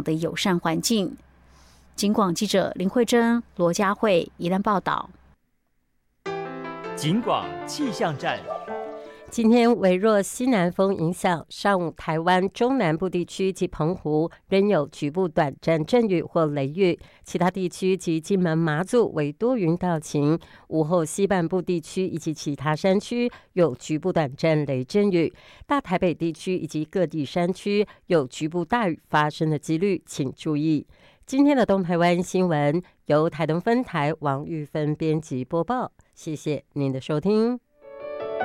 的友善环境。警广记者林慧珍、罗佳慧宜兰报道。 警广气象站。 今天微弱西南风影响，上午台湾中南部地区及澎湖仍有局部短暂阵雨或雷雨，其他地区及金门马祖为多云到晴。午后西半部地区以及其他山区有局部短暂雷阵雨，大台北地区以及各地山区有局部大雨发生的几率，请注意。今天的东台湾新闻由台东分台王玉芬编辑播报，谢谢您的收听。